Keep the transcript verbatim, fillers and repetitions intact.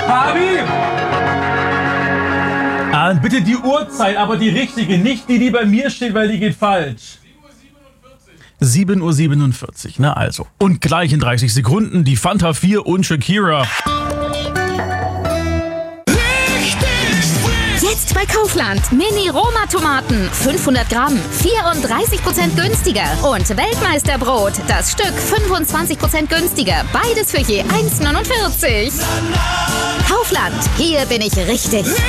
Fabi! Ah, bitte die Uhrzeit, aber die richtige, nicht die, die bei mir steht, weil die geht falsch. sieben Uhr siebenundvierzig, na also. Und gleich in dreißig Sekunden die Fanta vier und Shakira. Jetzt bei Kaufland. Mini-Roma-Tomaten. fünfhundert Gramm. vierunddreißig Prozent günstiger. Und Weltmeisterbrot. Das Stück fünfundzwanzig Prozent günstiger. Beides für je eins Komma neunundvierzig. Kaufland. Hier bin ich richtig.